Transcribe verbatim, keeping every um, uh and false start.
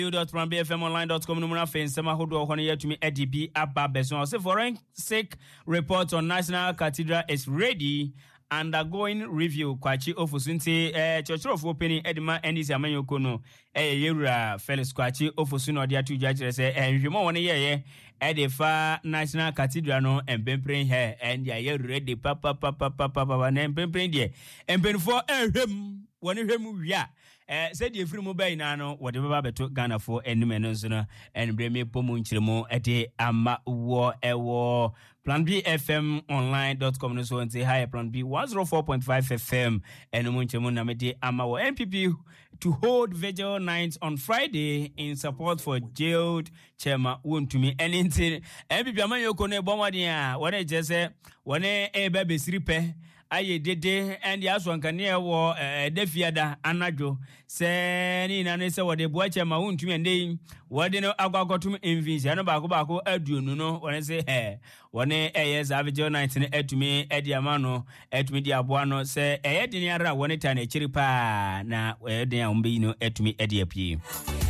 w dot plan b f m online dot com no muna fe nsema hodo ho no yatumi edb aba beso. Say forensic report on National Cathedral is ready. Undergoing review kwachi ofusunti eh church opening edema ndc amanyoko no eh yewura Felix kwachi ofusun no dia tuja kire se eh hwemo woni yeye eh de fa National Cathedral no empempren he and ya ye ready papa papa papa na empempren de empenfo ehwem woni hwem wia eh said ye free mobile na no wo de baba beto Ghana for enime no so no en breme pomu nchiremu ede ama wo ewo Plan B F M online dot com no so nti high Plan B one oh four point five F M en mu nchiremu na mede ama wo N P P to hold vigil night on Friday in support for jailed Chema Wontumi eninti N P P amanyoko no ebomwadin a wona je se wona e ba besiripe aye dede and yaso ankane wo defiada anajo se ni na ne se wode boa Chema Wontumi ndey wode no agwagotum envisi ano baako baako aduonu no wona se he wona eye savage night ne atumi ediama no atumi di aboa no se eye den ara wona ta na chiri pa na eye den a umbe no atumi ediapie